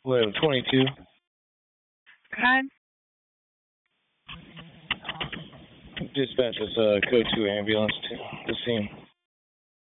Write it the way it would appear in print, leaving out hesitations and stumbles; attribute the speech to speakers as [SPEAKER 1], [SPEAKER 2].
[SPEAKER 1] What, 22?
[SPEAKER 2] God.
[SPEAKER 1] Dispatch is code 2 ambulance to the scene.